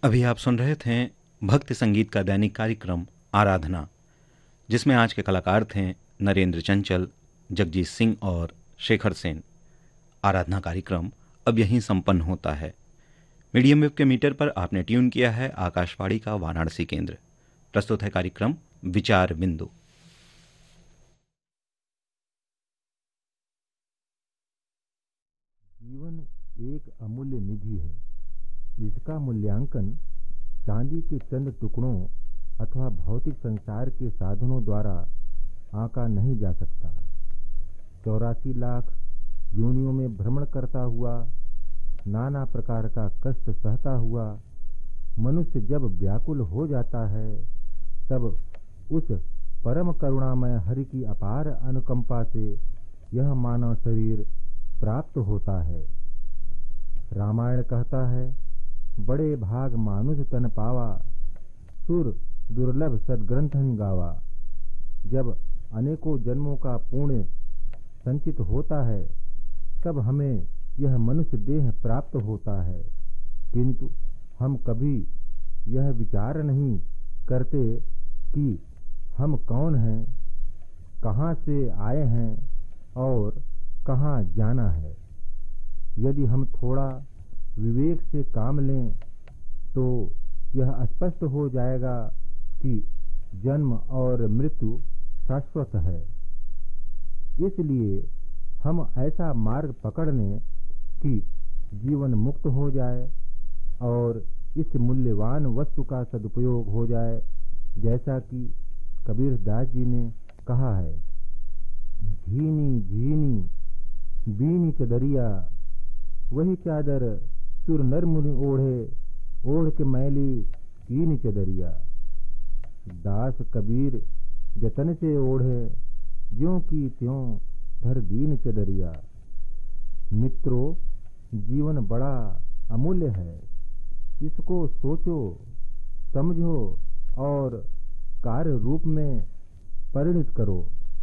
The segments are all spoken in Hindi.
अभी आप सुन रहे थे भक्ति संगीत का दैनिक कार्यक्रम आराधना, जिसमें आज के कलाकार थे नरेंद्र चंचल, जगजीत सिंह और शेखर सेन। आराधना कार्यक्रम अब यहीं संपन्न होता है। मीडियम वेव के मीटर पर आपने ट्यून किया है आकाशवाणी का वाराणसी केंद्र। प्रस्तुत है कार्यक्रम विचार बिंदु। जीवन एक अमूल्य निधि है। इसका मूल्यांकन चांदी के चंद टुकड़ों अथवा भौतिक संसार के साधनों द्वारा आंका नहीं जा सकता। 84 लाख योनियों में भ्रमण करता हुआ, नाना प्रकार का कष्ट सहता हुआ मनुष्य जब व्याकुल हो जाता है, तब उस परम करुणामय हरि की अपार अनुकंपा से यह मानव शरीर प्राप्त होता है। रामायण कहता है, बड़े भाग मानुष तन पावा, सुर दुर्लभ सद्ग्रंथन गावा। जब अनेकों जन्मों का पुण्य संचित होता है, तब हमें यह मनुष्य देह प्राप्त होता है। किंतु हम कभी यह विचार नहीं करते कि हम कौन हैं, कहाँ से आए हैं और कहाँ जाना है। यदि हम थोड़ा विवेक से काम लें तो यह स्पष्ट हो जाएगा कि जन्म और मृत्यु शाश्वत है। इसलिए हम ऐसा मार्ग पकड़ लें कि जीवन मुक्त हो जाए और इस मूल्यवान वस्तु का सदुपयोग हो जाए, जैसा कि कबीर दास जी ने कहा है, झीनी झीनी बीनी चदरिया, वही चादर सुर नर मुनि ओढ़े, ओढ़ के मैली कीनी चदरिया। दास कबीर जतन से ओढ़े, ज्यों की त्यों धर दीन चदरिया। मित्रों, जीवन बड़ा अमूल्य है। इसको सोचो, समझो और कार्य रूप में परिणत करो।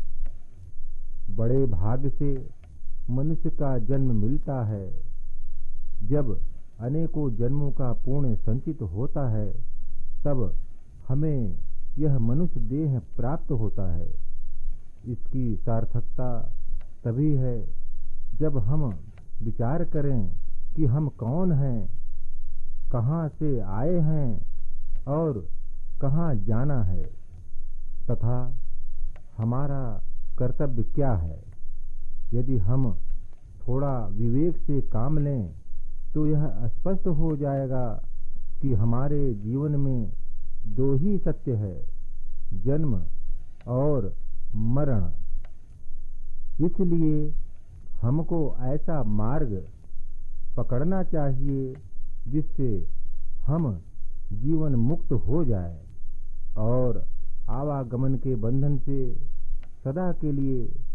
बड़े भाग्य से मनुष्य का जन्म मिलता है। जब अनेकों जन्मों का पुण्य संचित होता है, तब हमें यह मनुष्य देह प्राप्त होता है। इसकी सार्थकता तभी है जब हम विचार करें कि हम कौन हैं, कहाँ से आए हैं और कहाँ जाना है, तथा हमारा कर्तव्य क्या है। यदि हम थोड़ा विवेक से काम लें तो यह स्पष्ट हो जाएगा कि हमारे जीवन में दो ही सत्य है, जन्म और मरण। इसलिए हमको ऐसा मार्ग पकड़ना चाहिए जिससे हम जीवन मुक्त हो जाए और आवागमन के बंधन से सदा के लिए